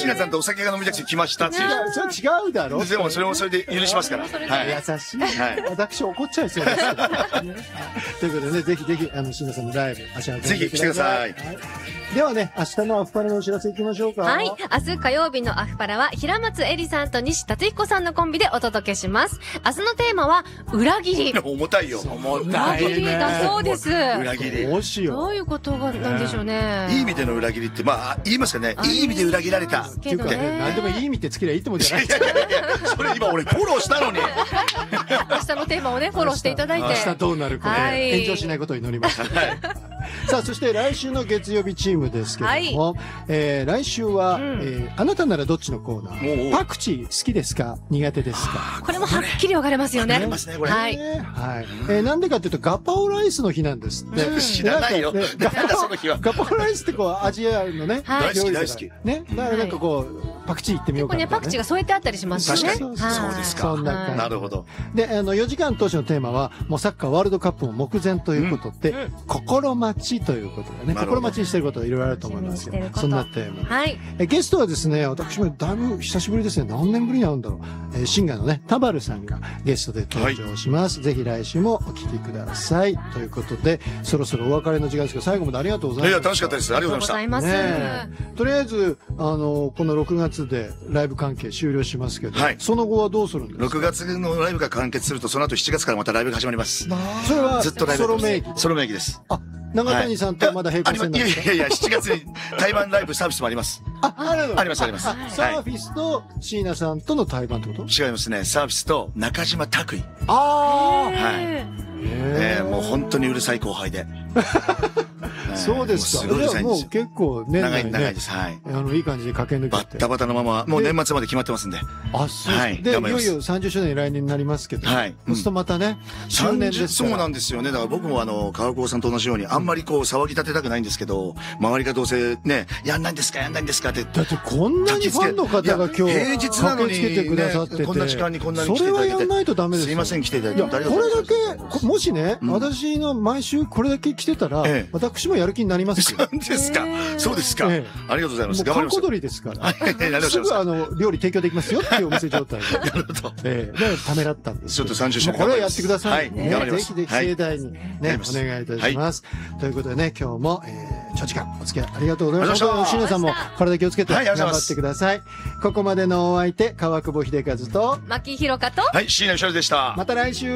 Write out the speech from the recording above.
椎名さんとお酒が飲みたくて来ましたっていう。 それ違うだろ。 でもそれもそれで許しますから。はい。 優しい。私怒っちゃいそうです。ということでね、ぜひぜひ、椎名さんのライブ、足を運んでください。 ぜひ来てください。 ではね、明日のアフパラのお知らせいきましょうか。 はい。明日火曜日のアフパラは、平松絵里さんと西達彦さんのコンビでお届けします。明日のテーマは、裏切り。 重たいよ。 重裏切りだそうです。 裏切り。 どうしよう。 どういうことがなんでしょうね。 いい意味での裏切りって、まあ、言いますかね。いい意味で裏切られた。 っていうかね、何でもいい意味ってつけりゃいいってもんじゃない。 いやいやいや、それ今俺フォローしたのに。 明日のテーマをね、フォローしていただいて。 明日どうなるか、炎上しないことを祈ります。さあ、そして来週の月曜日チームですけれども、来週は、あなたならどっちのコーナー。パクチー好きですか苦手ですか。 これもはっきり分かれますよね。 分かれますね、これ。 はい。 はい。なんでかっていうと、ガパオライスの日なんですって。 知らないよ。なんだその日は。 ガパオライスってこう、アジアのね、 大好き大好き。 ね。だからなんかこう、パクチー行ってみようかな。 ここにパクチーが添えてあったりしますよね。 確かに。そうですか。 そんな感じ。 なるほど。 で、4時間当初のテーマは、もうサッカーワールドカップも目前ということで、心待ちということでね、心待ちにしてることはいろいろあると思いますけど、そんなテーマ。 はい。 ゲストはですね、私もだいぶ久しぶりですね、何年ぶりに会うんだろう。シンガーのね、タバルさんがゲストで登場します。ぜひ来週もお聞きください。ということで、そろそろお別れの時間ですけど、最後までありがとうございました。 いや、楽しかったです。ありがとうございました。 とりあえず、この6月でライブ関係終了しますけど、その後はどうするんですか？ 6 月のライブが完結すると、その後7月からまたライブが始まります。 それは、 ずっとライブ。 ソロ名義。 ソロ名義です。 あ、長谷さんとまだ並行線なんですか？ いやいやいや、7月に台湾ライブサービスもあります。 あるの？ ありますあります。 サーフィスと椎名さんとの対バンってこと？ 違いますね。サーフィスと中島拓衣。 ああ。 はい。もう本当にうるさい後輩で。 そうですか。 すごいうるさいんですよ。 もう結構ね、 長いです。はい。 いい感じで駆け抜けて。 バッタバタのまま、もう年末まで決まってますんで。 あ、そうで、いよいよ30周年来年になりますけど。はい。そうするとまたね、周年です。 そうなんですよね。だから僕も川久保さんと同じように、あんまりこう騒ぎ立てたくないんですけど、周りがどうせね、やんないんですかって。 だってこんなにファンの方が今日、 平日なのに、 駆けつけてくださってて、 こんな時間にこんなに来てそれいただいて。 はやんないとダメです。 すいません、来ていただいて。 これだけ、もしね、私の毎週これだけ来てたら、私もやる気になりますよ。 そうですか。そうですか。ありがとうございます。 頑張ります。観光鳥ですから。すぐ料理提供できますよっていうお店状態で。 なるほど。 だからためらったんです。 ちょっと30周年。 これはやってください。 はい。頑張ります。 ぜひぜひ盛大にね、お願いいたします。ということでね、今日も、長時間お付き合いありがとうございました。椎名さんも体気をつけて頑張ってください。ここまでのお相手、川久保秀和と、 牧弘香と、 はい、椎名芳でした。 また来週。